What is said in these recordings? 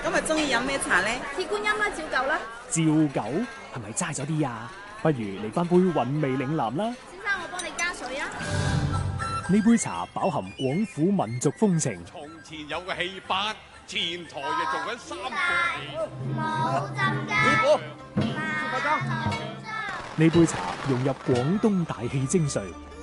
今日中意飲咩茶呢？ 鐵觀音啦，照舊啦。 照舊係咪齋咗啲啊？不如嚟翻杯韻味嶺南啦。 先生，我幫你加水啊。 呢杯茶飽含廣府民族風情。 從前有個戲班，前台就做緊三個冇浸㗎。 呢杯茶融入廣東大氣精髓。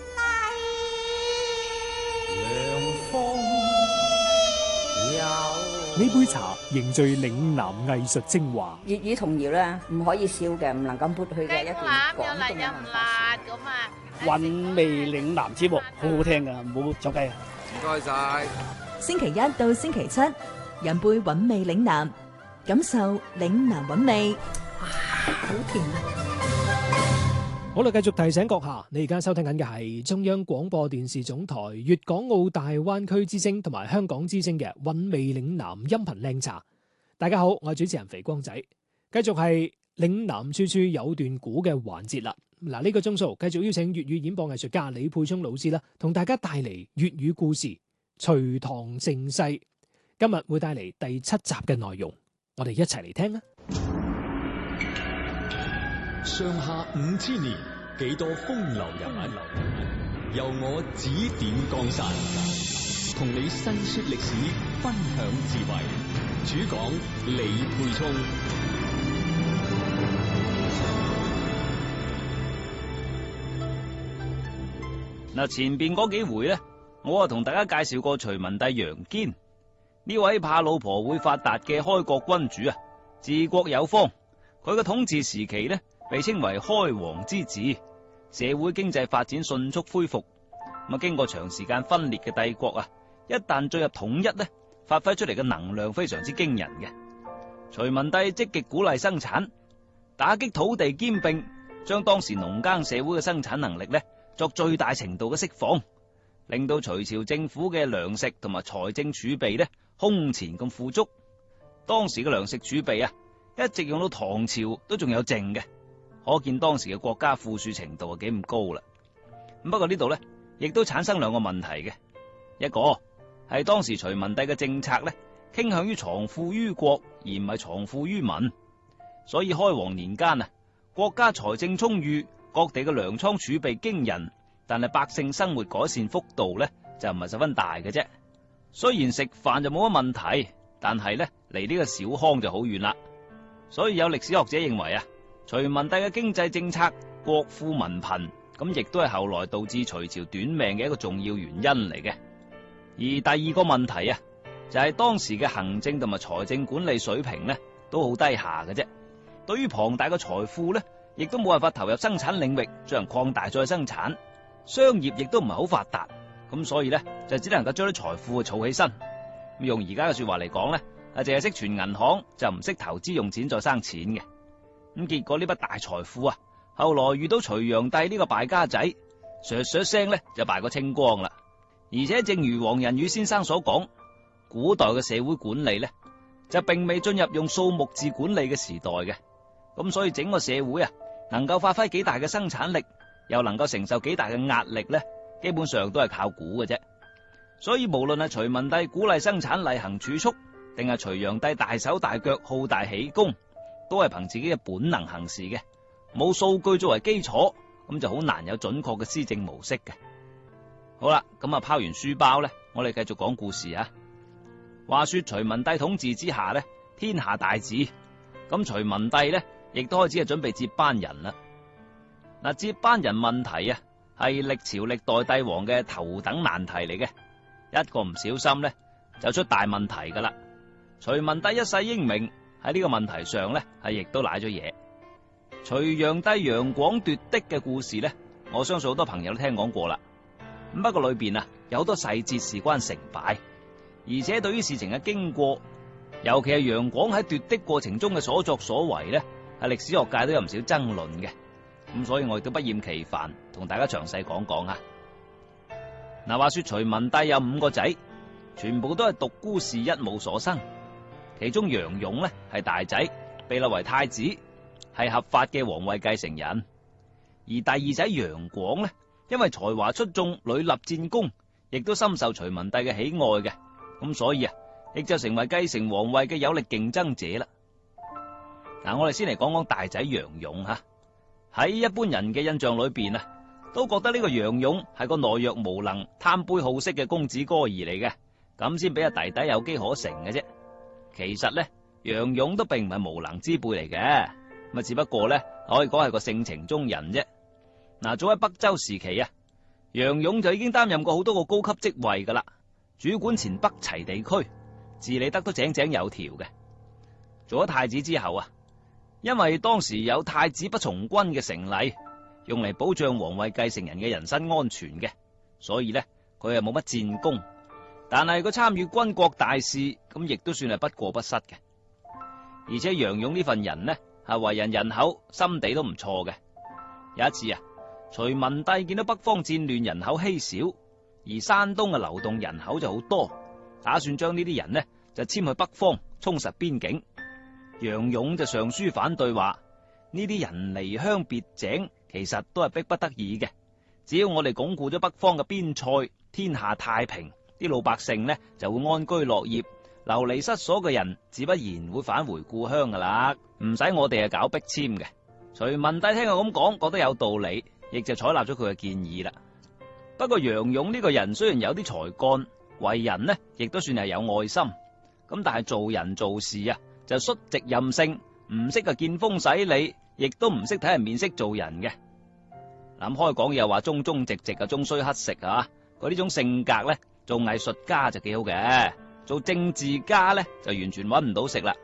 呢杯茶凝聚嶺南藝術精華。 粵語童謠咧，唔可以少嘅，唔能夠抹去嘅一段廣東嘅文化。 韻味嶺南節目好好聽噶，唔好走雞啊！ 唔該晒。 星期一到星期七，飲杯韻味嶺南，感受嶺南韻味。哇，好甜啊！ 好啦，繼續提醒閣下，你而家收聽緊嘅係中央廣播電視總台粵港澳大灣區之聲同埋香港之聲嘅韻味嶺南音頻靚茶。大家好，我係主持人肥光仔，繼續係嶺南處處有段古嘅環節啦。嗱，呢個鐘數繼續邀請粵語演播藝術家李沛聰老師啦，同大家帶嚟粵語故事《隋唐盛世》。今日會帶嚟第7集嘅內容，我哋一齊嚟聽啦。 上下5000年，幾多風流人物，由我指點江山，同你細說歷史，分享智慧。主講李沛聰。 嗱，前邊嗰幾回呢，我啊同大家介紹過隋文帝楊堅呢位怕老婆會發達嘅開國君主啊，治國有方。佢嘅統治時期呢，被稱為開皇之治，社會經濟發展迅速恢復。咁經過長時間分裂嘅帝國啊，一旦進入統一呢，發揮出嚟嘅能量非常之驚人嘅。隋文帝積極鼓勵生產，打擊土地兼併，將當時農耕社會嘅生產能力呢作最大程度嘅釋放，令到隋朝政府嘅糧食同埋財政儲備呢空前咁富足。當時嘅糧食儲備啊，一直用到唐朝都仲有剩嘅，可見當時嘅國家富庶程度係幾咁高啦。不過呢度呢，亦都產生兩個問題嘅，一個係當時隋文帝嘅政策呢，傾向於藏富於國而唔係藏富於民，所以開皇年間啊，國家財政充裕，各地嘅糧倉儲備驚人，但係百姓生活改善幅度呢，就唔係十分大嘅啫。雖然食飯就冇乜問題，但係呢，離呢個小康就好遠啦。所以有歷史學者認為啊，隋文帝嘅經濟政策國富民貧，咁亦都係後來導致隋朝短命嘅一個重要原因嚟嘅。而第二個問題啊，就係當時嘅行政同埋財政管理水平呢，都好低下嘅啫。對於龐大嘅財富呢，亦都冇辦法投入生產領域進行擴大再生產，商業亦都唔係好發達，咁所以呢，就只能夠將啲財富儲起身。用而家嘅說話嚟講呢，淨係識存銀行就唔識投資用錢再生錢嘅。咁結果呢筆大財富啊，後來遇到隋煬帝呢個敗家仔，唰聲呢就敗個清光啦。而且正如黃仁宇先生所講，古代嘅社會管理呢，就並未進入用數目字管理嘅時代嘅。咁所以整個社會啊，能夠發揮幾大嘅生產力，又能夠承受幾大嘅壓力呢，基本上都係靠估嘅啫。所以無論係隋文帝鼓勵生產厲行儲蓄，定係隋煬帝大手大腳好大喜功，都係憑自己嘅本能行事嘅，冇數據作為基礎，咁就好難有準確嘅施政模式嘅。好啦，咁啊拋完書包呢，我哋繼續講故事啊。話說隋文帝統治之下呢，天下大治，咁隋文帝呢，亦都開始係準備接班人啦。嗱，接班人問題啊，係歷朝歷代帝王嘅頭等難題嚟嘅，一個唔小心呢，就出大問題噶啦。隋文帝一世英明，喺呢個問題上呢，係亦都賴咗嘢。隋煬帝楊廣奪嫡嘅故事呢，我相信好多朋友都聽講過啦。不過裏邊啊，有好多細節事關成敗，而且對於事情嘅經過，尤其係楊廣喺奪嫡過程中嘅所作所為呢，係歷史學界都有唔少爭論嘅。咁所以我亦都不厭其煩同大家詳細講講啊。嗱，話說隋文帝有5個仔，全部都係獨孤氏一母所生，其中楊勇呢係大仔，被立為太子，係合法嘅皇位繼承人。而第二仔楊廣呢，因為才華出眾，屢立戰功，亦都深受隋文帝嘅喜愛嘅。咁所以啊， 亦就成為繼承皇位嘅有力競爭者啦。嗱，我哋先嚟講講大仔楊勇吓。喺一般人嘅印象裏邊啊，都覺得呢個楊勇係個懦弱無能、貪杯好色嘅公子哥兒嚟嘅，咁先俾阿弟弟有機可乘嘅啫。其實咧，楊勇都並唔係無能之輩嚟嘅，咁只不過咧可以講係個性情中人啫。嗱，早喺北周時期啊，楊勇就已經擔任過好多個高級職位噶啦，主管前北齊地區，治理得都井井有條嘅。做咗太子之後啊，因為當時有太子不從軍嘅成例，用嚟保障皇位繼承人嘅人身安全嘅，所以咧佢係冇乜戰功，但係佢參與軍國大事，咁亦都算係不過不失嘅。而且楊勇呢份人呢，係為人仁厚，心地都唔錯嘅。有一次啊，隋文帝見到北方戰亂，人口稀少，而山東嘅流動人口就好多，打算將呢啲人呢就遷去北方，充實邊境。楊勇就上書反對，話呢啲人離鄉別井，其實都係逼不得已嘅。只要我哋鞏固咗北方嘅邊塞，天下太平，啲老百姓呢就會安居樂業，流離失所嘅人自不然會返回故鄉噶啦，唔使我哋搞逼遷嘅。隋文帝聽佢咁講，覺得有道理，亦就採納咗佢嘅建議啦。不過楊勇呢個人雖然有啲才幹，為人呢亦都算係有愛心，咁但係做人做事啊就率直任性，唔識見風使理，亦都唔識睇人面色做人嘅。諗開講又話忠忠直直啊，終須乞食啊，佢呢種性格咧，做藝術家就幾好嘅，做政治家咧就完全搵唔到食啦。